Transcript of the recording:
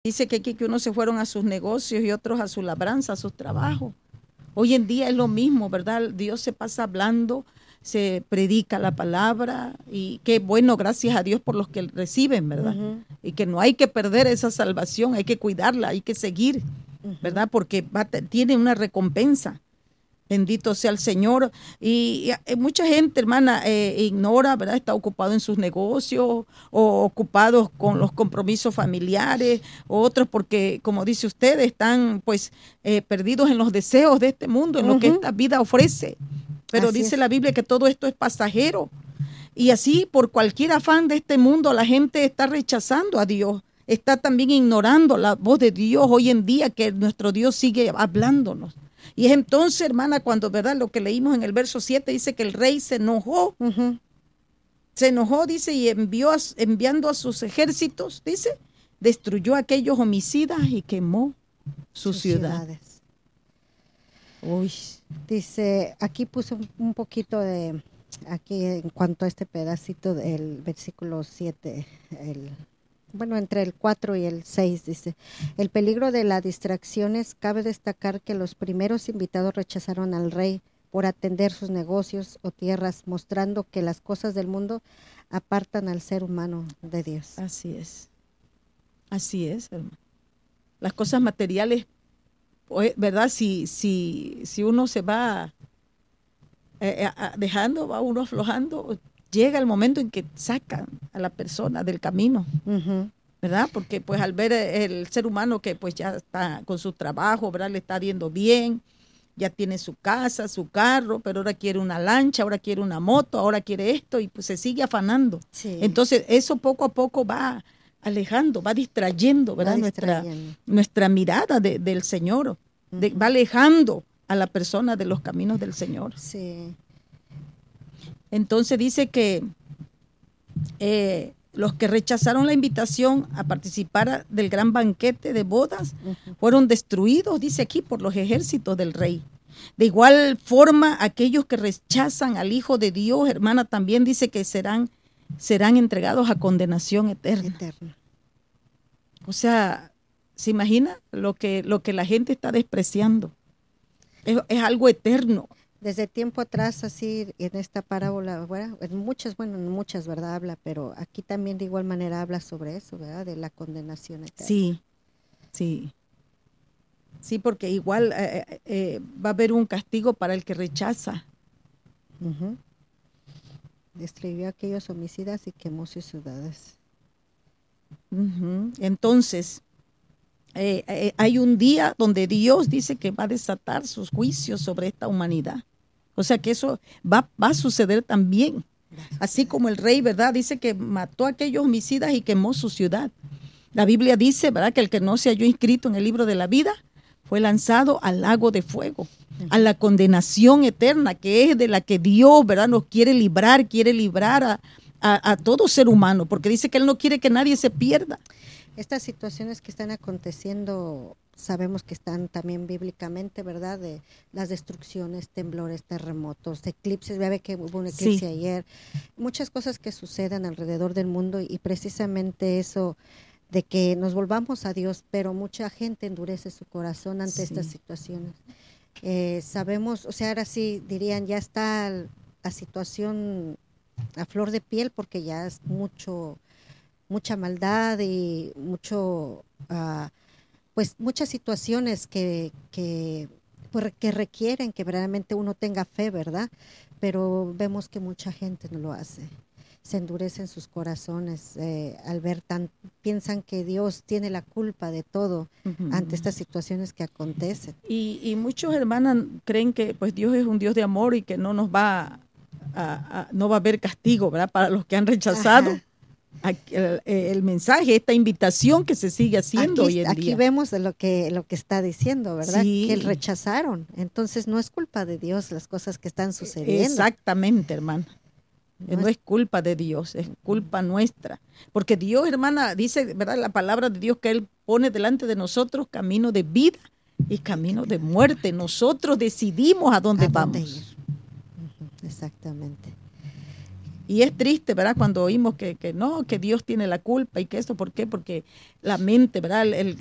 Dice que unos se fueron a sus negocios y otros a su labranza, a sus trabajos. Hoy en día es lo mismo, ¿verdad? Dios se pasa hablando, se predica la palabra y qué bueno, gracias a Dios por los que reciben, ¿verdad? Y que no hay que perder esa salvación, hay que cuidarla, hay que seguir, ¿verdad? Porque tiene una recompensa. Bendito sea el Señor. Y mucha gente, hermana, ignora, ¿verdad? Está ocupado en sus negocios o ocupados con los compromisos familiares, otros porque, como dice usted, están pues perdidos en los deseos de este mundo, en lo que esta vida ofrece. Pero Así dice es. la Biblia que todo esto es pasajero. Y así, por cualquier afán de este mundo, la gente está rechazando a Dios. Está también ignorando la voz de Dios hoy en día, que nuestro Dios sigue hablándonos. Y es entonces, hermana, cuando, ¿verdad? Lo que leímos en el verso 7 dice que el rey se enojó. Se enojó, dice, y enviando a sus ejércitos, dice, destruyó a aquellos homicidas y quemó sus ciudades. Uy. Dice, aquí puse un poquito de, aquí en cuanto a este pedacito del versículo 7, bueno, entre el 4 y el 6, dice, el peligro de las distracciones, cabe destacar que los primeros invitados rechazaron al rey por atender sus negocios o tierras, mostrando que las cosas del mundo apartan al ser humano de Dios. Así es, hermano. Las cosas materiales, ¿verdad? Si uno se va dejando, va uno aflojando, llega el momento en que sacan a la persona del camino, ¿verdad? Porque pues al ver el ser humano que pues ya está con su trabajo, ¿verdad? Le está yendo bien, ya tiene su casa, su carro, pero ahora quiere una lancha, ahora quiere una moto, ahora quiere esto y pues se sigue afanando. Sí. Entonces eso poco a poco va alejando, va distrayendo, ¿verdad? Nuestra mirada del Señor, va alejando a la persona de los caminos del Señor. Sí. Entonces dice que los que rechazaron la invitación a participar del gran banquete de bodas fueron destruidos, dice aquí, por los ejércitos del rey. De igual forma, aquellos que rechazan al Hijo de Dios, hermana, también dice que serán entregados a condenación eterna. O sea, ¿se imagina lo que la gente está despreciando? Es algo eterno. Desde tiempo atrás, así en esta parábola, bueno, en muchas, ¿verdad? Habla, pero aquí también de igual manera habla sobre eso, ¿verdad? De la condenación eterna. Sí, porque igual va a haber un castigo para el que rechaza. Destruyó a aquellos homicidas y quemó sus ciudades. Entonces, hay un día donde Dios dice que va a desatar sus juicios sobre esta humanidad. O sea que eso va a suceder también. Así como el rey, ¿verdad? Dice que mató a aquellos homicidas y quemó su ciudad. La Biblia dice, ¿verdad? Que el que no se halló inscrito en el libro de la vida fue lanzado al lago de fuego, a la condenación eterna, que es de la que Dios, ¿verdad? Nos quiere librar a todo ser humano, porque dice que Él no quiere que nadie se pierda. Estas situaciones que están aconteciendo, sabemos que están también bíblicamente, ¿verdad? De las destrucciones, temblores, terremotos, eclipses, ya ve que hubo un eclipse ayer, muchas cosas que suceden alrededor del mundo y precisamente eso de que nos volvamos a Dios, pero mucha gente endurece su corazón ante estas situaciones. Sabemos, o sea, ahora sí dirían, ya está la situación a flor de piel porque ya es mucha maldad y pues muchas situaciones que requieren que verdaderamente uno tenga fe, ¿verdad? Pero vemos que mucha gente no lo hace. Se endurecen sus corazones al ver piensan que Dios tiene la culpa de todo ante estas situaciones que acontecen. Y muchos hermanas creen que pues Dios es un Dios de amor y que no nos va no va a haber castigo, ¿verdad? Para los que han rechazado el mensaje, esta invitación que se sigue haciendo hoy en día. Aquí vemos lo que está diciendo, ¿verdad? Sí. Que rechazaron. Entonces no es culpa de Dios las cosas que están sucediendo. Exactamente, hermana. No es culpa de Dios, es culpa nuestra. Porque Dios, hermana, dice, ¿verdad? La palabra de Dios que Él pone delante de nosotros camino de vida y camino de muerte. Nosotros decidimos a dónde vamos. Ir. Exactamente. Y es triste, ¿verdad? Cuando oímos que no, que Dios tiene la culpa y que eso, ¿por qué? Porque la mente, ¿verdad?